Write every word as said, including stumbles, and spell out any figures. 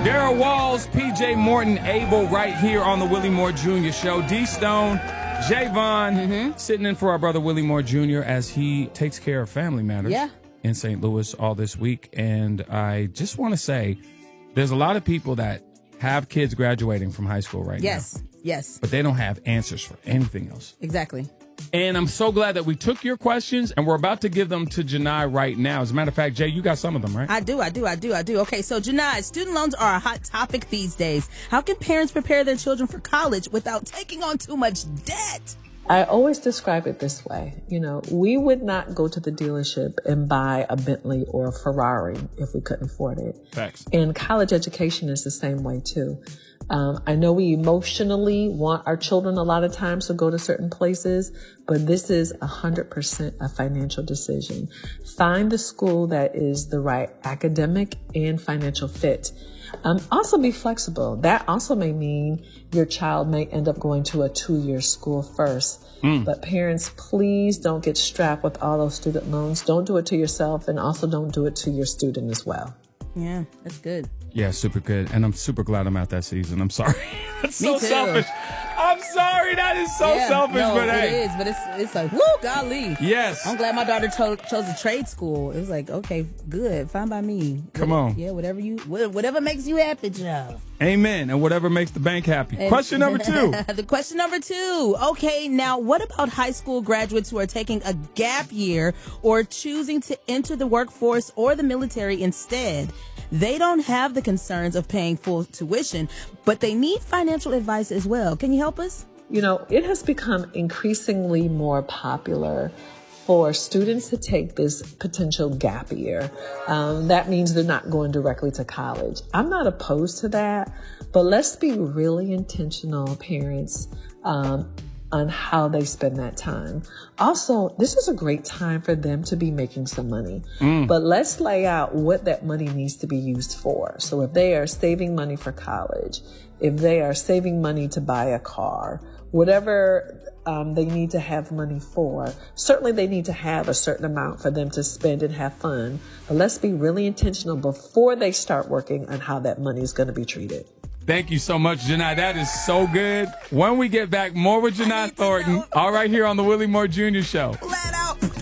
Darrell Walls, P J Morton, Abel, right here on the Willie Moore Junior Show. D Stone, Javon, mm-hmm. sitting in for our brother Willie Moore Junior as he takes care of family matters yeah. in Saint Louis all this week. And I just want to say, there's a lot of people that have kids graduating from high school right yes. now. Yes, yes. But they don't have answers for anything else. Exactly. And I'm so glad that we took your questions, and we're about to give them to Janai right now. As a matter of fact, Jay, you got some of them, right? I do, I do, I do, I do. Okay, so Janai, student loans are a hot topic these days. How can parents prepare their children for college without taking on too much debt? I always describe it this way. You know, we would not go to the dealership and buy a Bentley or a Ferrari if we couldn't afford it. Facts. And college education is the same way too. Um, I know we emotionally want our children a lot of times to go to certain places, but this is one hundred percent a financial decision. Find the school that is the right academic and financial fit. Um, also be flexible. That also may mean your child may end up going to a two-year school first. Mm. But parents, please don't get strapped with all those student loans. Don't do it to yourself, and also don't do it to your student as well. Yeah, that's good. Yeah, super good. And I'm super glad I'm out that season. I'm sorry. That's Me so too. selfish. I'm sorry. That is so yeah, selfish, no, but hey. it is, but it's it's like, woo, golly. Yes. I'm glad my daughter to- chose a trade school. It was like, okay, good, fine by me. Come what, on. Yeah, whatever you, whatever makes you happy, Joe. Amen. And whatever makes the bank happy. And, question number two. The question number two. Okay, now what about high school graduates who are taking a gap year or choosing to enter the workforce or the military instead? They don't have the concerns of paying full tuition, but they need financial advice as well. Can you help us? You know, it has become increasingly more popular for students to take this potential gap year. Um, that means they're not going directly to college. I'm not opposed to that, but let's be really intentional, parents, um, on how they spend that time. Also, this is a great time for them to be making some money, mm. but let's lay out what that money needs to be used for. So if they are saving money for college, if they are saving money to buy a car, whatever um, they need to have money for, certainly they need to have a certain amount for them to spend and have fun. But let's be really intentional before they start working on how that money is going to be treated. Thank you so much, Janai. That is so good. When we get back, more with Janai Thornton. All right here on the Willie Moore Junior Show. Let